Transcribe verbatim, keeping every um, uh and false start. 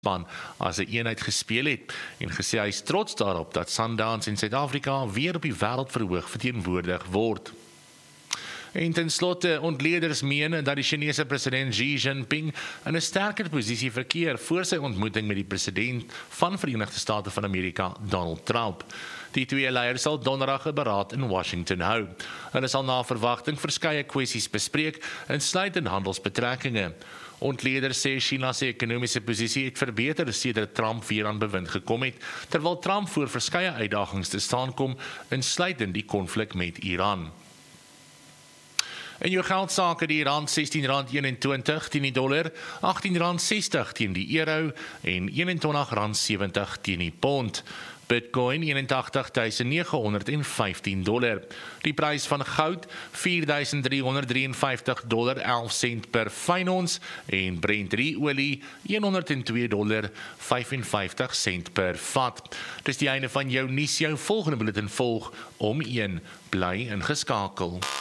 span as 'n eenheid gespeel het en gesê hy is trots daarop dat Sundowns in Suid-Afrika weer op die wêreldverhoog verteenwoordig word. En ten slotte, ontleeders meen dat die Chinese president Xi Jinping in 'n sterker posisie verkeer voor sy ontmoeting met die president van Verenigde State van Amerika, Donald Trump. Die twee leiers sal donderdag 'n beraad in Washington hou. Hulle sal na verwagting verskeie kwessies bespreek, insluitend handelsbetrekkinge. Ontleeders sê China se ekonomiese posisie het verbeter sedert Trump weer aan bewind gekom het, terwyl Trump voor verskeie uitdagings te staan kom, insluitend die konflik met Iran. In jou geldsake die rand sestien rand eenentwintig teen die dollar, agttien rand sestig teen die euro en eenentwintig rand sewenttig teen die pond. Bitcoin eenentagtig duisend nege honderd vyftien dollar. Die prys van goud vier duisend drie honderd drieënvyftig dollar elf sent per fyn ons en Brent olie honderd twee dollar vyfenvyftig sent per vat. Dis die einde van jou nuus, jou volgende bulletin volg om een, bly ingeskakel.